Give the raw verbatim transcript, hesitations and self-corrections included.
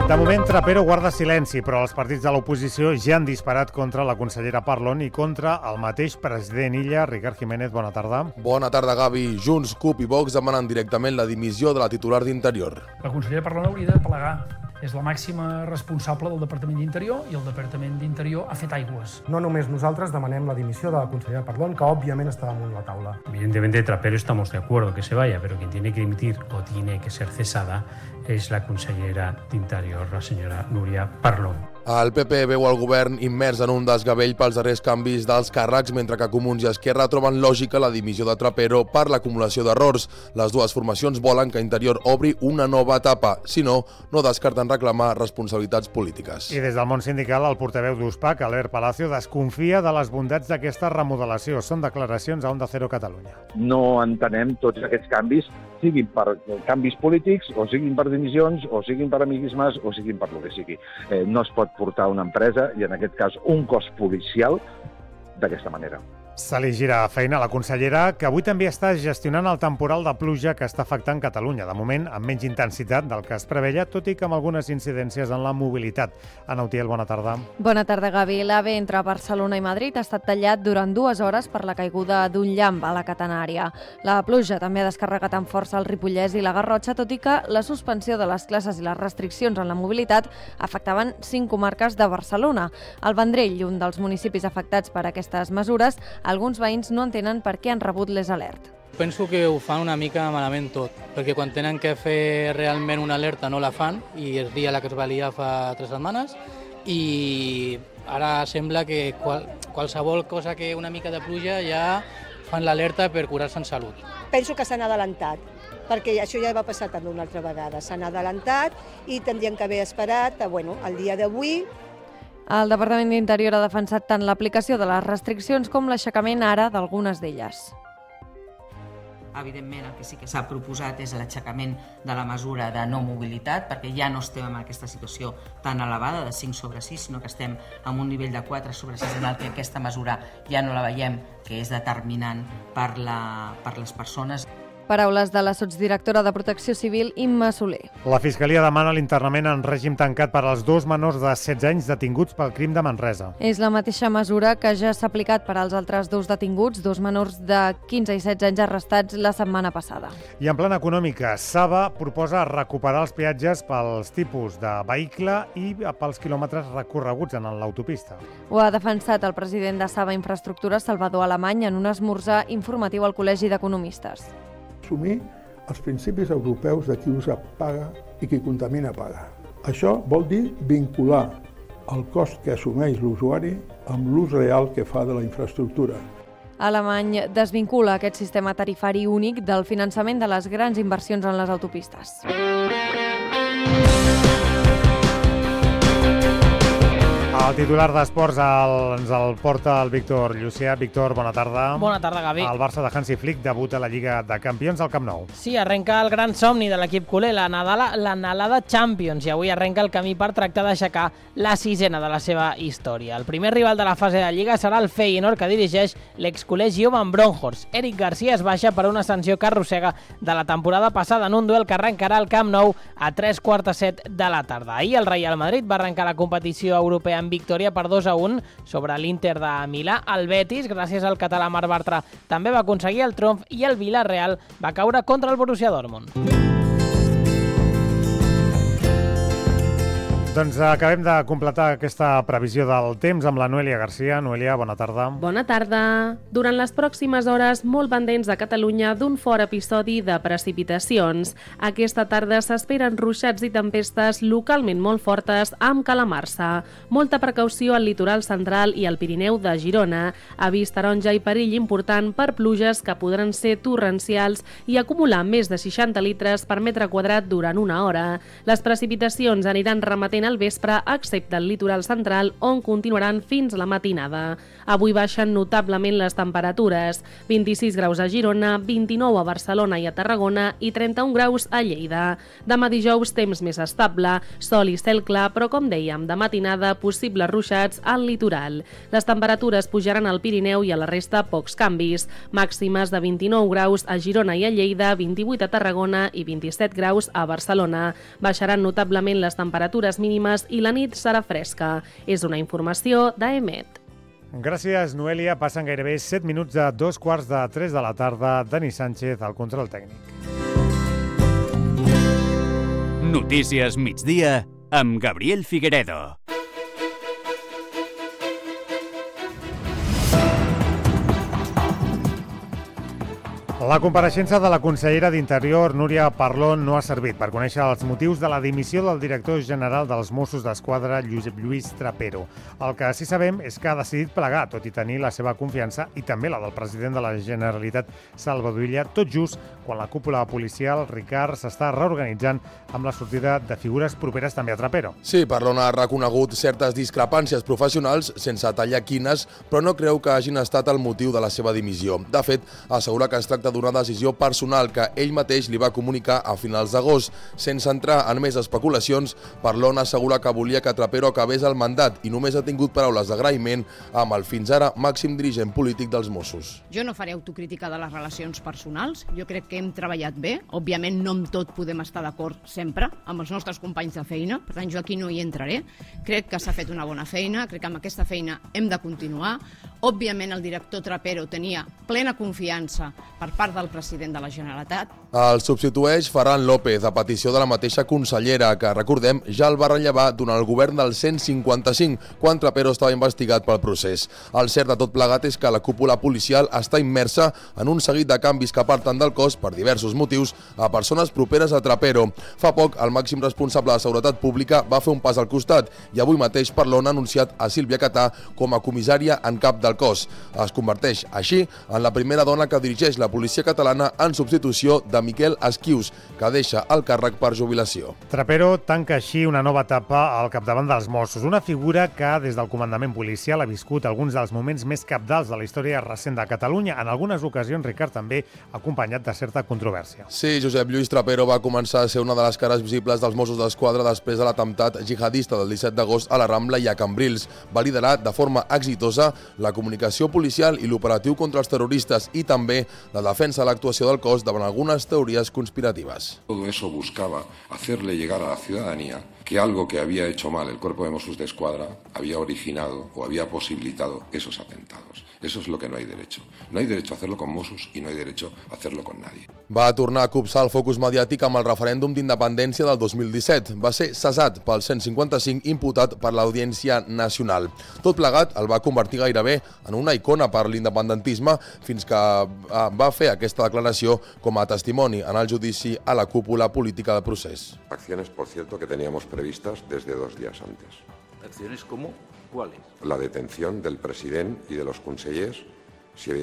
De moment, Trapero guarda silenci, però els partits de l'oposició ja han disparat contra la consellera Parlon i contra el mateix president Illa. Ricard Jiménez, bona tarda. Bona tarda, Gavi. Junts, CUP i Vox demanen directament la dimissió de la titular d'Interior. La consellera Parlon hauria de plegar. És la màxima responsable del Departament d'Interior i el Departament d'Interior ha fet aigües. No només nosaltres demanem la dimissió de la consellera Parlon, que òbviament està damunt la taula. Evidentemente, Trapero estamos de acuerdo que se vaya, pero quien tiene que dimitir o tiene que ser cesada es la consellera d'Interior, la señora Núria Parlon. El P P veu el govern immers en un desgavell pels darrers canvis dels càrrecs, mentre que Comuns i Esquerra troben lògica la dimissió de Trapero per l'acumulació d'errors. Les dues formacions volen que Interior obri una nova etapa. Si no, no descarten reclamar responsabilitats polítiques. I des del món sindical, el portaveu d'USPAC, Albert Palacio, desconfia de les bondats d'aquesta remodelació. Són declaracions a Onda Cero Catalunya. No entenem tots aquests canvis, siguin per canvis polítics, o siguin per dimissions, o siguin per amiguismes, o siguin per lo que sigui. Eh, no es pot portar una empresa, i en aquest cas un cos policial, d'aquesta manera. Se li gira feina a la consellera, que avui també està gestionant el temporal de pluja que està afectant Catalunya. De moment, amb menys intensitat del que es preveia, tot i que amb algunes incidències en la mobilitat. Ana Utiel, bona tarda. Bona tarda, Gavi. L'AVE entre Barcelona i Madrid ha estat tallat durant dues hores per la caiguda d'un llamp a la catenària. La pluja també ha descarregat amb força el Ripollès i la Garrotxa, tot i que la suspensió de les classes i les restriccions en la mobilitat afectaven cinc comarques de Barcelona. El Vendrell, un dels municipis afectats per aquestes mesures, alguns veïns no entenen per què han rebut les alert. Penso que ho fan una mica malament tot, perquè quan tenen que fer realment una alerta no la fan, i es dia la que es va liar fa tres setmanes, i ara sembla que qual, qualsevol cosa que una mica de pluja ja fan l'alerta per curar-se en salut. Penso que s'han adelantat, perquè això ja va passar també una altra vegada. S'han adelantat i tindrien que haver esperat a, bueno, el dia d'avui. El Departament d'Interior ha defensat tant l'aplicació de les restriccions com l'aixecament ara d'algunes d'elles. Evidentment, el que sí que s'ha proposat és l'aixecament de la mesura de no mobilitat, perquè ja no estem en aquesta situació tan elevada de cinc sobre sis, sinó que estem en un nivell de quatre sobre sis, en el que aquesta mesura ja no la veiem, que és determinant per, la, per les persones. Paraules de la sotsdirectora de Protecció Civil, Imma Soler. La Fiscalia demana l'internament en règim tancat per als dos menors de setze anys detinguts pel crim de Manresa. És la mateixa mesura que ja s'ha aplicat per als altres dos detinguts, dos menors de quinze i setze anys arrestats la setmana passada. I en plana econòmica, Saba proposa recuperar els peatges pels tipus de vehicle i pels quilòmetres recorreguts en l'autopista. Ho ha defensat el president de Saba Infraestructures, Salvador Alemany, en un esmorzar informatiu al Col·legi d'Economistes. Assumir els principis europeus de qui usa paga i qui contamina paga. Això vol dir vincular el cost que assumeix l'usuari amb l'ús real que fa de la infraestructura. Alemany desvincula aquest sistema tarifari únic del finançament de les grans inversions en les autopistes. El titular d'Esports el, ens el porta el Víctor Llucià. Víctor, bona tarda. Bona tarda, Gavi. El Barça de Hansi Flick debuta a la Lliga de Campions al Camp Nou. Sí, arrenca el gran somni de l'equip culer, la Nadala, la Nalada Champions, i avui arrenca el camí per tractar d'aixecar la sisena de la seva història. El primer rival de la fase de Lliga serà el Feyenoord, que dirigeix l'exculer Jovan Bronkhorst. Eric Garcia es baixa per una sanció que arrossega de la temporada passada en un duel que arrencarà al Camp Nou a tres quarts de set de la tarda. Ahir el Real Madrid va arrencar la competició europea en victòria per dos a un sobre l'Inter de Milà. El Betis, gràcies al català Marc Bartra, també va aconseguir el triomf i el Villarreal va caure contra el Borussia Dortmund. Doncs acabem de completar aquesta previsió del temps amb la Noelia Garcia. Noelia, bona tarda. Bona tarda. Durant les pròximes hores, molt pendents de Catalunya d'un fort episodi de precipitacions. Aquesta tarda s'esperen ruixats i tempestes localment molt fortes amb calamarsa. Molta precaució al litoral central i al Pirineu de Girona. Avís taronja i perill important per pluges que podran ser torrencials i acumular més de seixanta litres per metre quadrat durant una hora. Les precipitacions aniran remetent pràcticament al vespre, excepte el litoral central, on continuaran fins la matinada. Avui baixen notablement les temperatures, vint-i-sis graus a Girona, vint-i-nou a Barcelona i a Tarragona i trenta-un graus a Lleida. Demà dijous, temps més estable, sol i cel clar, però com dèiem, de matinada, possibles ruixats al litoral. Les temperatures pujaran al Pirineu i a la resta pocs canvis. Màximes de vint-i-nou graus a Girona i a Lleida, vint-i-vuit a Tarragona i vint-i-set graus a Barcelona. Baixaran notablement les temperatures mínimes i la nit serà fresca. És una informació d'A E M E T. Gràcies, Noelia. Passen gairebé set minuts de dos quarts de tres de la tarda. Dani Sánchez, al control tècnic. Notícies migdia amb Gabriel Figueredo. La compareixença de la consellera d'Interior, Núria Parlon, no ha servit per conèixer els motius de la dimissió del director general dels Mossos d'Esquadra, Josep Lluís Trapero. El que sí sabem és que ha decidit plegar, tot i tenir la seva confiança i també la del president de la Generalitat, Salvador Illa, tot just quan la cúpula policial, Ricard, s'està reorganitzant amb la sortida de figures properes també a Trapero. Sí, Parlon ha reconegut certes discrepàncies professionals, sense tallar quines, però no creu que hagin estat el motiu de la seva dimissió. De fet, assegura que es tracta d'una decisió personal que ell mateix li va comunicar a finals d'agost. Sense entrar en més especulacions, Parlon assegura que volia que Trapero acabés el mandat i només ha tingut paraules d'agraïment amb el fins ara màxim dirigent polític dels Mossos. Jo no faré autocrítica de les relacions personals. Jo crec que hem treballat bé. Òbviament no amb tot podem estar d'acord sempre amb els nostres companys de feina. Per tant, jo aquí no hi entraré. Crec que s'ha fet una bona feina. Crec que amb aquesta feina hem de continuar. Òbviament el director Trapero tenia plena confiança per part del president de la Generalitat. El substitueix Ferran López, a petició de la mateixa consellera, que, recordem, ja el va rellevar durant el govern del cent cinquanta-cinc, quan Trapero estava investigat pel procés. El cert de tot plegat és que la cúpula policial està immersa en un seguit de canvis que aparten del cos, per diversos motius, a persones properes a Trapero. Fa poc, el màxim responsable de Seguretat Pública va fer un pas al costat i avui mateix Parlon ha anunciat a Sílvia Catà com a comissària en cap del cos. Es converteix, així, en la primera dona que dirigeix la policia catalana en substitució de Miquel Esquius, que deixa el càrrec per jubilació. Trapero tanca així una nova etapa al capdavant dels Mossos, una figura que des del comandament policial ha viscut alguns dels moments més cabdals de la història recent de Catalunya, en algunes ocasions, Ricard, també acompanyat de certa controvèrsia. Sí, Josep Lluís Trapero va començar a ser una de les cares visibles dels Mossos d'Esquadra després de l'atemptat jihadista del disset d'agost a la Rambla i a Cambrils. Va liderar de forma exitosa la comunicació policial i l'operatiu contra els terroristes i també la defensa de l'actuació del cos davant algunes teories conspiratives. Todo eso buscaba hacerle llegar a la ciudadanía que algo que había hecho mal el Cuerpo de Mossos d'Esquadra había originado o había posibilitado esos atentados. Eso es lo que no hay derecho. No hay derecho a hacerlo con Mossos i no hay derecho a hacerlo con nadie. Va tornar a copsar el focus mediàtic amb el referèndum d'independència del dos mil disset. Va ser cessat pel cent cinquanta-cinc imputat per l'Audiència Nacional. Tot plegat el va convertir gairebé en una icona per l'independentisme fins que va fer aquesta declaració com a testimoni en el judici a la cúpula política del procés. Acciones, por cierto, que teníamos previstas desde dos días antes. ¿Acciones como? ¿Cuáles? La detención del president y de los consellers si